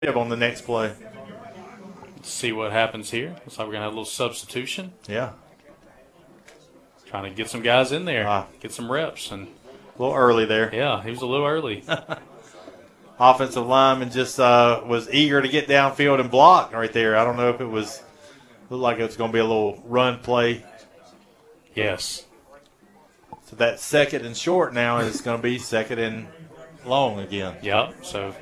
on the next play. Let's see what happens here. Looks like we're going to have a little substitution. Yeah. Trying to get some guys in there, get some reps. And a little early there. Yeah, he was a little early. Offensive lineman just was eager to get downfield and block right there. I don't know if it was looked like it was going to be a little run play. Yes. So that second and short now is going to be second and long again. Yep. So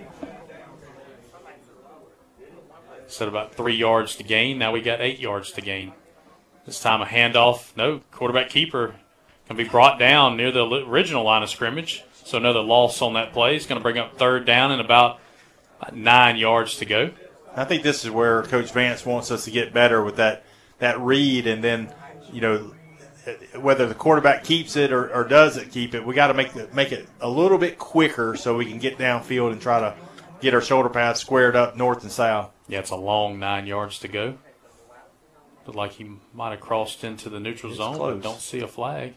instead of about 3 yards to gain, now we got 8 yards to gain. This time a handoff. No, quarterback keeper can be brought down near the original line of scrimmage. So another loss on that play is going to bring up third down and about 9 yards to go. I think this is where Coach Vance wants us to get better with that read, and then, whether the quarterback keeps it or doesn't keep it, we got to make it a little bit quicker so we can get downfield and try to get our shoulder pads squared up north and south. Yeah, it's a long 9 yards to go. Looked like he might have crossed into the neutral zone, but don't see a flag.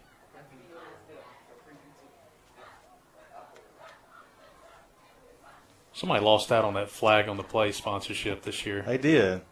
Somebody lost out on that flag on the play sponsorship this year. They did.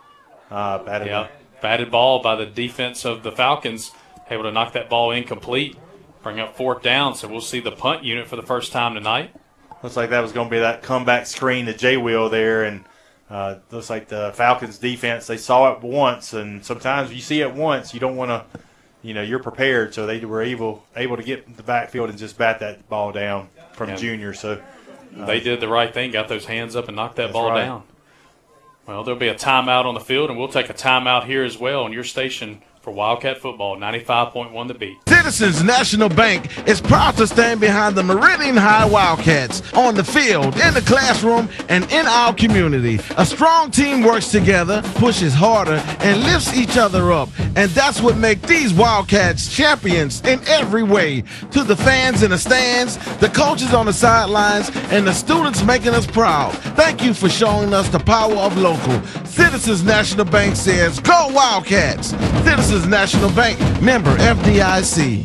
Batted ball by the defense of the Falcons. Able to knock that ball incomplete. Bring up fourth down, so we'll see the punt unit for the first time tonight. Looks like that was going to be that comeback screen to J-Wheel there, and looks like the Falcons defense, they saw it once, and sometimes you see it once, you don't want to, you're prepared, so they were able to get in the backfield and just bat that ball down from Junior. So they did the right thing, got those hands up and knocked that ball down. Well, there'll be a timeout on the field, and we'll take a timeout here as well on your station for Wildcat Football, 95.1 The Beat. Citizens National Bank is proud to stand behind the Meridian High Wildcats on the field, in the classroom, and in our community. A strong team works together, pushes harder, and lifts each other up. And that's what makes these Wildcats champions in every way. To the fans in the stands, the coaches on the sidelines, and the students making us proud. Thank you for showing us the power of local. Citizens National Bank says, go Wildcats! Citizens National Bank, member FDIC.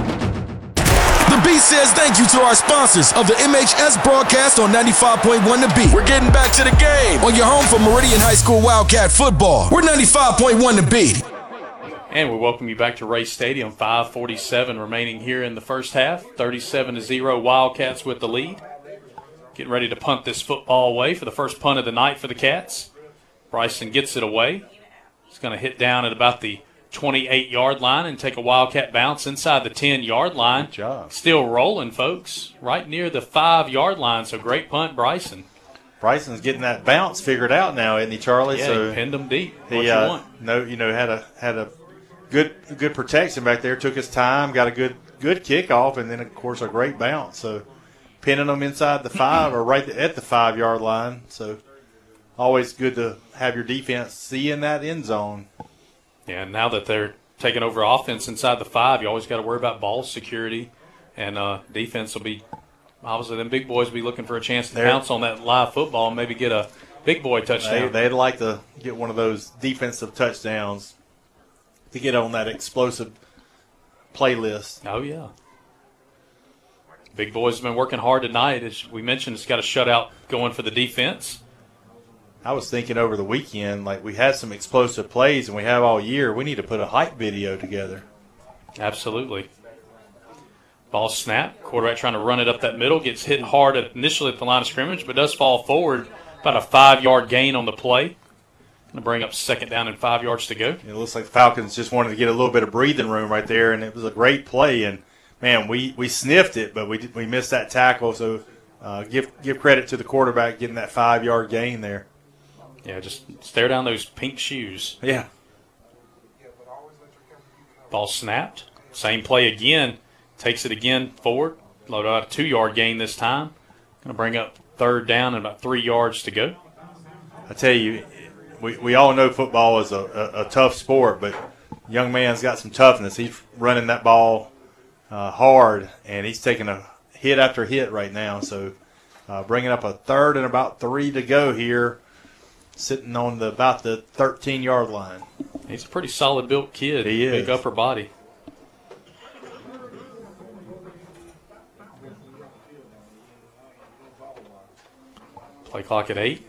The Beat says thank you to our sponsors of the MHS broadcast on 95.1 The Beat. We're getting back to the game on your home for Meridian High School Wildcat football. We're 95.1 The Beat. And we welcome you back to Ray Stadium. 5:47 remaining here in the first half. 37-0 Wildcats with the lead. Getting ready to punt this football away for the first punt of the night for the Cats. Bryson gets it away. He's going to hit down at about the 28-yard line and take a Wildcat bounce inside the 10-yard line. Good job. Still rolling, folks, right near the 5-yard line. So great punt, Bryson. Bryson's getting that bounce figured out now, isn't he, Charlie? Yeah, so he pinned him deep. He What you want? had a good protection back there. Took his time, got a good kickoff, and then of course a great bounce. So pinning them inside the 5 or right at the 5-yard line. So always good to have your defense see in that end zone. Yeah, now that they're taking over offense inside the 5, you always got to worry about ball security, and defense will be obviously them big boys will be looking for a chance to pounce on that live football and maybe get a big boy touchdown. They'd like to get one of those defensive touchdowns to get on that explosive playlist. Oh, yeah. Big boys have been working hard tonight. As we mentioned, it's got a shutout going for the defense. I was thinking over the weekend, like we had some explosive plays and we have all year. We need to put a hype video together. Absolutely. Ball snap. Quarterback trying to run it up that middle. Gets hit hard initially at the line of scrimmage, but does fall forward. About a 5-yard gain on the play. Going to bring up second down and 5 yards to go. It looks like the Falcons just wanted to get a little bit of breathing room right there, and it was a great play. And, man, we sniffed it, but we missed that tackle. So give credit to the quarterback getting that 5-yard gain there. Yeah, just stare down those pink shoes. Yeah. Ball snapped. Same play again. Takes it again forward. Load out a 2-yard gain this time. Going to bring up third down and about 3 yards to go. I tell you, we all know football is a tough sport, but young man's got some toughness. He's running that ball hard, and he's taking a hit after hit right now. So bringing up a third and about 3 to go here. Sitting on about the 13-yard line. He's a pretty solid built kid. He is. Big upper body. Play clock at 8.